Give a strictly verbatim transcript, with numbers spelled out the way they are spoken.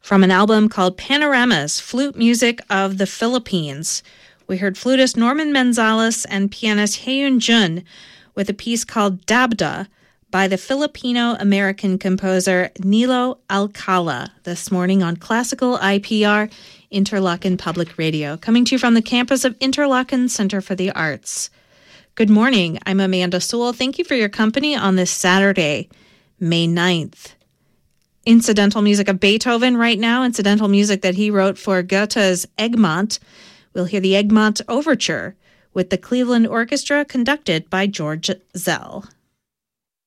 from an album called Panoramas, Flute Music of the Philippines. We heard flutist Norman Manzales and pianist Hyun Jun with a piece called Dabda by the Filipino-American composer Nilo Alcala this morning on Classical I P R, Interlochen Public Radio, coming to you from the campus of Interlochen Center for the Arts. Good morning. I'm Amanda Sewell. Thank you for your company on this Saturday, May ninth. Incidental music of Beethoven right now, incidental music that he wrote for Goethe's Egmont. We'll hear the Egmont Overture with the Cleveland Orchestra conducted by George Zell.